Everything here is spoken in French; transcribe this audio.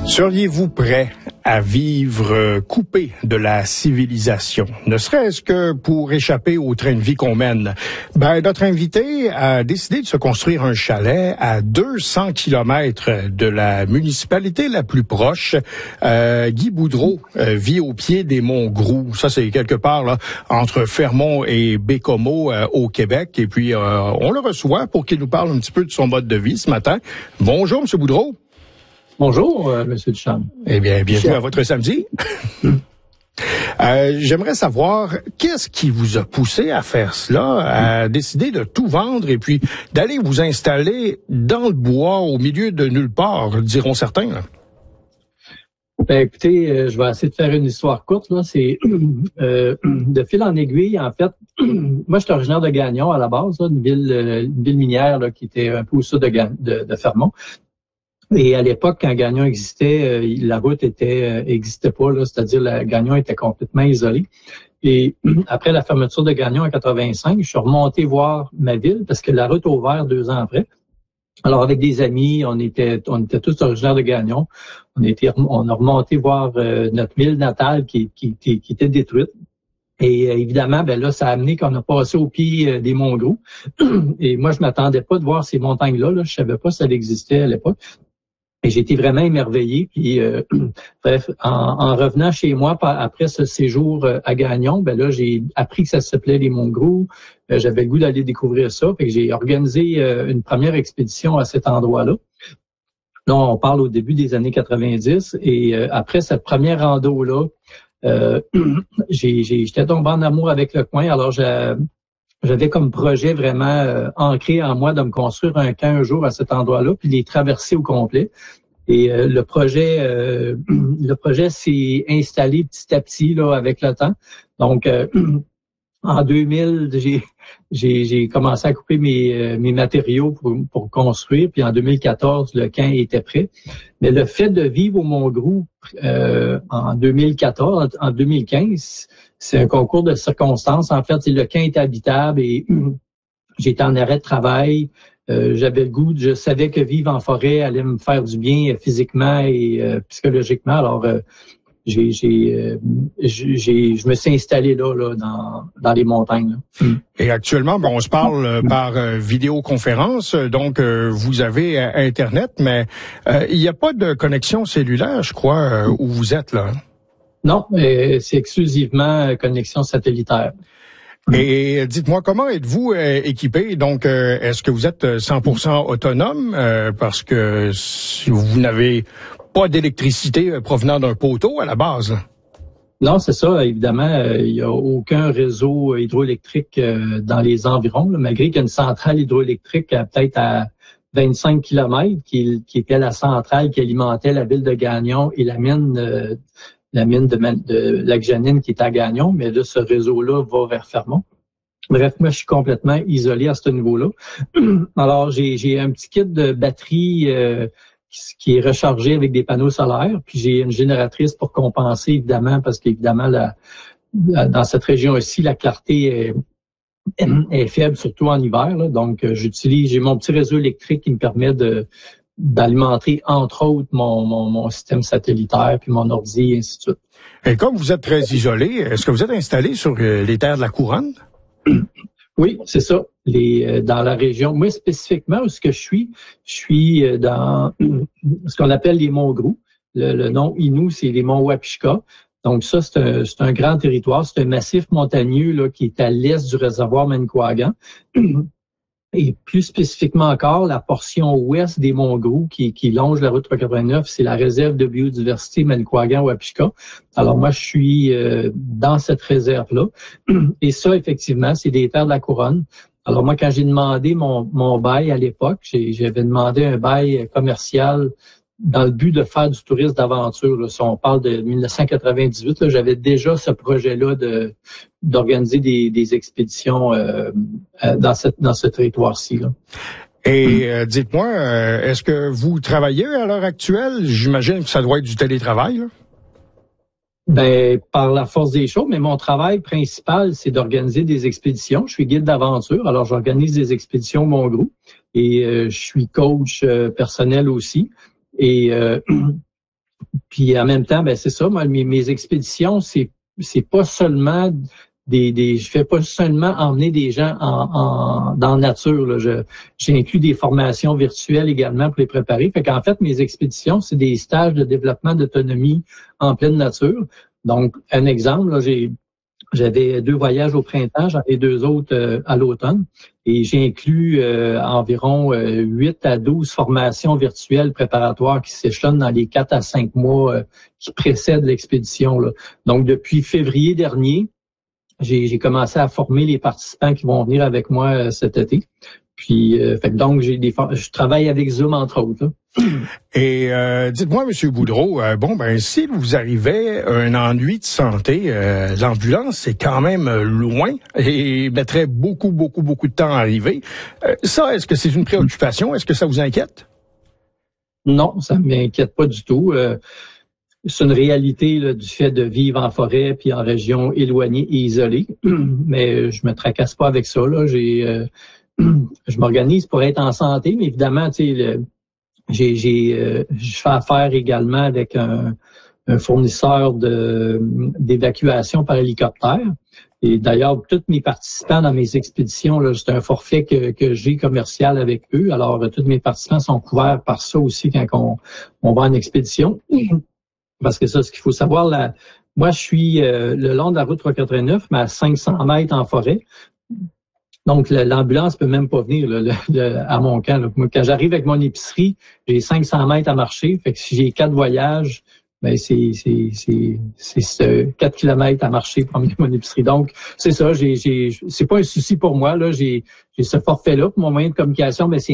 Seriez-vous prêt à vivre coupé de la civilisation, ne serait-ce que pour échapper au train de vie qu'on mène? Notre invité a décidé de se construire un chalet à 200 kilomètres de la municipalité la plus proche. Guy Boudreau vit au pied des monts Groux. Ça, c'est quelque part là entre Fermont et Baie-Comeau au Québec. Et puis, on le reçoit pour qu'il nous parle un petit peu de son mode de vie ce matin. Bonjour, M. Boudreau. Bonjour, M. Duchamp. Eh bien, bienvenue à votre samedi. J'aimerais savoir, qu'est-ce qui vous a poussé à faire cela, à décider de tout vendre et puis d'aller vous installer dans le bois, au milieu de nulle part, diront certains, là? Écoutez, je vais essayer de faire une histoire courte, là. C'est de fil en aiguille, en fait. Moi, je suis originaire de Gagnon à la base, là, une ville minière là, qui était un peu au sud de Fermont. Et à l'époque, quand Gagnon existait, la route existait pas, là, c'est-à-dire Gagnon était complètement isolé. Et après la fermeture de Gagnon en 85, je suis remonté voir ma ville parce que la route a ouvert 2 ans après. Alors avec des amis, on était tous originaires de Gagnon. On a remonté voir notre ville natale qui était détruite. Et évidemment, là, ça a amené qu'on a passé au pied des monts Groux. Et moi, je m'attendais pas de voir ces montagnes-là. Là. Je savais pas si ça existait à l'époque. Et j'ai été vraiment émerveillé. Puis, bref, en revenant chez moi après ce séjour à Gagnon, là, j'ai appris que ça s'appelait les Monts Groux. J'avais le goût d'aller découvrir ça. Fait que j'ai organisé une première expédition à cet endroit-là. Là, on parle au début des années 90. Et après cette première rando-là, j'étais tombé en amour avec le coin. Alors, j'avais comme projet vraiment ancré en moi de me construire un camp un jour à cet endroit-là, puis les traverser au complet. Et le projet s'est installé petit à petit là avec le temps. Donc en 2000, j'ai commencé à couper mes matériaux pour construire. Puis en 2014, le camp était prêt. Mais le fait de vivre au Mont Groux en 2014, en 2015, c'est un concours de circonstances. En fait, le camp était habitable et j'étais en arrêt de travail. J'avais le goût, je savais que vivre en forêt allait me faire du bien physiquement et psychologiquement. Alors, je me suis installé là dans les montagnes. Là. Et actuellement, on se parle par vidéoconférence, donc vous avez Internet, mais il n'y a pas de connexion cellulaire, je crois, où vous êtes là. Non, c'est exclusivement connexion satellitaire. Et dites-moi, comment êtes-vous équipé? Donc, est-ce que vous êtes 100% autonome parce que vous n'avez pas d'électricité provenant d'un poteau à la base? Non, c'est ça. Évidemment, il n'y a aucun réseau hydroélectrique dans les environs, là, malgré qu'il y a une centrale hydroélectrique peut-être à 25 kilomètres qui était la centrale qui alimentait la ville de Gagnon et la mine de Lac-Janine qui est à Gagnon, mais là, ce réseau-là va vers Fermont. Bref, moi, je suis complètement isolé à ce niveau-là. Alors, j'ai un petit kit de batterie qui est rechargé avec des panneaux solaires, puis j'ai une génératrice pour compenser, évidemment, parce qu'évidemment, dans cette région-ci, la clarté est faible, surtout en hiver. Là. Donc, j'ai mon petit réseau électrique qui me permet d'alimenter, entre autres, mon système satellitaire, puis mon ordi, et ainsi de suite. Et comme vous êtes très isolé, est-ce que vous êtes installé sur les terres de la Couronne? Oui, c'est ça. Dans la région, moi spécifiquement, où je suis dans ce qu'on appelle les Monts Groux. Le nom Innu, c'est les Monts Wapishka. Donc ça, c'est un grand territoire. C'est un massif montagneux là, qui est à l'est du réservoir Manicouagan. Et plus spécifiquement encore, la portion ouest des Monts Groux qui longe la route 389, c'est la réserve de biodiversité Manicouagan-Wapishka. Alors moi, je suis dans cette réserve-là. Et ça, effectivement, c'est des terres de la Couronne. Alors moi, quand j'ai demandé mon bail à l'époque, j'avais demandé un bail commercial dans le but de faire du tourisme d'aventure. Là. Si on parle de 1998, là, j'avais déjà ce projet-là d'organiser des expéditions dans ce territoire-ci. Là. Et dites-moi, est-ce que vous travaillez à l'heure actuelle? J'imagine que ça doit être du télétravail. Là. Par la force des choses, mais mon travail principal, c'est d'organiser des expéditions. Je suis guide d'aventure, alors j'organise des expéditions Mont Groux et je suis coach personnel aussi. Et Puis en même temps, ben c'est ça, moi, mes expéditions, c'est pas seulement je fais pas seulement emmener des gens dans la nature, là. J'ai inclus des formations virtuelles également pour les préparer. Fait qu'en fait, mes expéditions, c'est des stages de développement d'autonomie en pleine nature. Donc, un exemple, là, j'avais 2 voyages au printemps, j'en ai 2 autres à l'automne. Et j'ai inclus environ 8 à 12 formations virtuelles préparatoires qui s'échelonnent dans les 4 à 5 mois qui précèdent l'expédition, là. Donc, depuis février dernier, j'ai commencé à former les participants qui vont venir avec moi cet été. Puis, donc, je travaille avec Zoom, entre autres, là. Et dites-moi, M. Boudreau, si vous arrivez à un ennui de santé, l'ambulance c'est quand même loin et mettrait beaucoup de temps à arriver. Ça, est-ce que c'est une préoccupation? Est-ce que ça vous inquiète? Non, ça m'inquiète pas du tout. C'est une réalité là, du fait de vivre en forêt puis en région éloignée et isolée. Mais je me tracasse pas avec ça. Là, je m'organise pour être en santé, mais évidemment, tu sais, je fais affaire également avec un fournisseur d'évacuation par hélicoptère. Et d'ailleurs, tous mes participants dans mes expéditions, là, c'est un forfait que j'ai commercial avec eux. Alors, tous mes participants sont couverts par ça aussi quand on va en expédition. Parce que ça, ce qu'il faut savoir, moi, je suis le long de la route 389, mais à 500 mètres en forêt. Donc, l'ambulance peut même pas venir là, à mon camp. Là. Moi, quand j'arrive avec mon épicerie, j'ai 500 mètres à marcher. Fait que si j'ai 4 voyages, ben c'est 4 kilomètres à marcher pour mon épicerie. Donc, c'est ça. C'est pas un souci pour moi. Là, j'ai ce forfait-là. Pour mon moyen de communication, ben c'est